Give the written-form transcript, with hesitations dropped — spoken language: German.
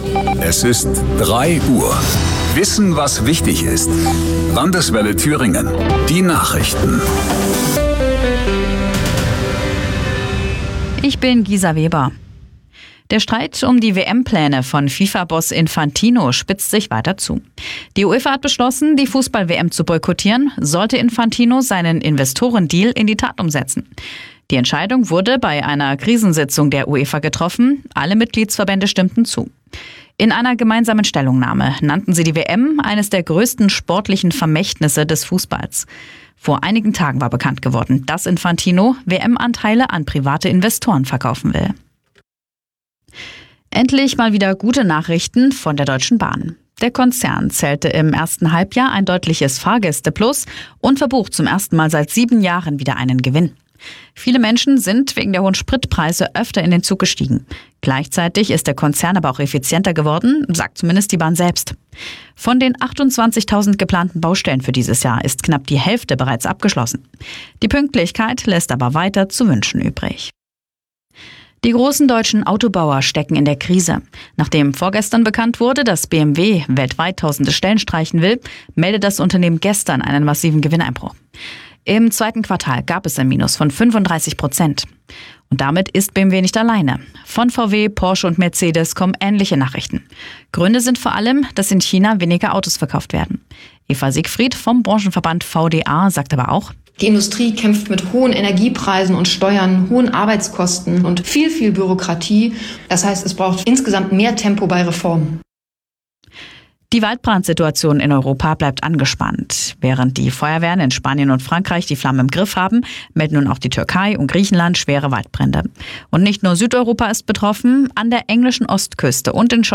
Es ist 3 Uhr. Wissen, was wichtig ist. Landeswelle Thüringen. Die Nachrichten. Ich bin Gisa Weber. Der Streit um die WM-Pläne von FIFA-Boss Infantino spitzt sich weiter zu. Die UEFA hat beschlossen, die Fußball-WM zu boykottieren, sollte Infantino seinen Investorendeal in die Tat umsetzen. Die Entscheidung wurde bei einer Krisensitzung der UEFA getroffen. Alle Mitgliedsverbände stimmten zu. In einer gemeinsamen Stellungnahme nannten sie die WM eines der größten sportlichen Vermächtnisse des Fußballs. Vor einigen Tagen war bekannt geworden, dass Infantino WM-Anteile an private Investoren verkaufen will. Endlich mal wieder gute Nachrichten von der Deutschen Bahn. Der Konzern zählte im ersten Halbjahr ein deutliches Fahrgästeplus und verbucht zum ersten Mal seit 7 Jahren wieder einen Gewinn. Viele Menschen sind wegen der hohen Spritpreise öfter in den Zug gestiegen. Gleichzeitig ist der Konzern aber auch effizienter geworden, sagt zumindest die Bahn selbst. Von den 28.000 geplanten Baustellen für dieses Jahr ist knapp die Hälfte bereits abgeschlossen. Die Pünktlichkeit lässt aber weiter zu wünschen übrig. Die großen deutschen Autobauer stecken in der Krise. Nachdem vorgestern bekannt wurde, dass BMW weltweit tausende Stellen streichen will, meldet das Unternehmen gestern einen massiven Gewinneinbruch. Im 2. Quartal gab es ein Minus von 35%. Und damit ist BMW nicht alleine. Von VW, Porsche und Mercedes kommen ähnliche Nachrichten. Gründe sind vor allem, dass in China weniger Autos verkauft werden. Eva Siegfried vom Branchenverband VDA sagt aber auch: Die Industrie kämpft mit hohen Energiepreisen und Steuern, hohen Arbeitskosten und viel Bürokratie. Das heißt, es braucht insgesamt mehr Tempo bei Reformen. Die Waldbrandsituation in Europa bleibt angespannt. Während die Feuerwehren in Spanien und Frankreich die Flammen im Griff haben, melden nun auch die Türkei und Griechenland schwere Waldbrände. Und nicht nur Südeuropa ist betroffen, an der englischen Ostküste und in